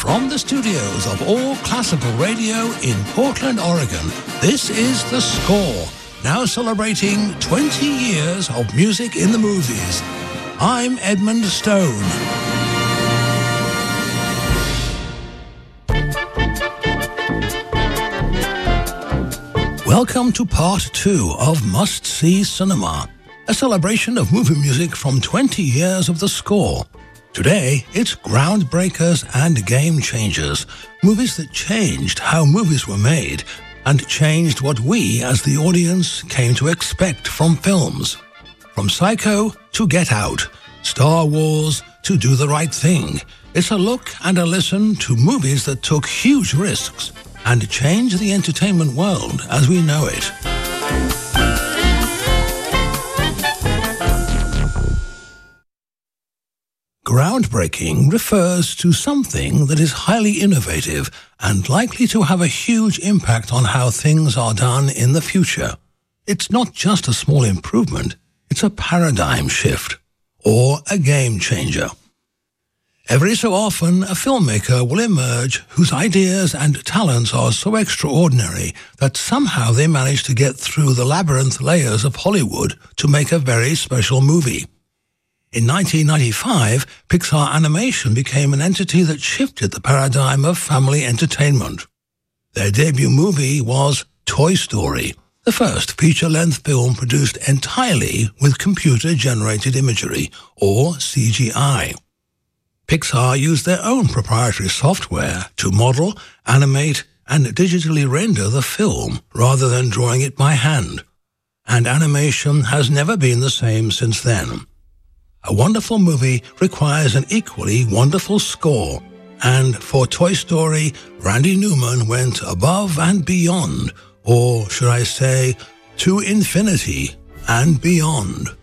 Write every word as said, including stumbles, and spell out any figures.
From the studios of All Classical Radio in Portland, Oregon, this is The Score, now celebrating twenty years of music in the movies. I'm Edmund Stone. Welcome to part two of Must See Cinema, a celebration of movie music from twenty years of The Score. Today, it's groundbreakers and game changers, movies that changed how movies were made and changed what we as the audience came to expect from films. From Psycho to Get Out, Star Wars to Do the Right Thing, it's a look and a listen to movies that took huge risks and changed the entertainment world as we know it. Groundbreaking refers to something that is highly innovative and likely to have a huge impact on how things are done in the future. It's not just a small improvement, it's a paradigm shift, or a game changer. Every so often, a filmmaker will emerge whose ideas and talents are so extraordinary that somehow they manage to get through the labyrinth layers of Hollywood to make a very special movie. In nineteen ninety-five, Pixar Animation became an entity that shifted the paradigm of family entertainment. Their debut movie was Toy Story, the first feature-length film produced entirely with computer-generated imagery, or C G I. Pixar used their own proprietary software to model, animate, and digitally render the film rather than drawing it by hand. And animation has never been the same since then. A wonderful movie requires an equally wonderful score, and for Toy Story, Randy Newman went above and beyond, or should I say, to infinity and beyond.